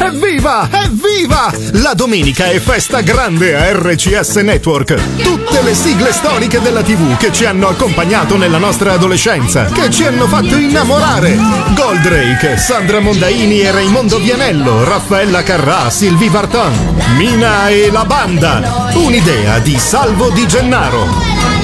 Evviva! Evviva! La domenica è festa grande a RCS Network. Tutte le sigle storiche della TV che ci hanno accompagnato nella nostra adolescenza, che ci hanno fatto innamorare. Goldrake, Sandra Mondaini e Raimondo Vianello, Raffaella Carrà, Sylvie Vartan, Mina e la banda. Un'idea di Salvo Di Gennaro.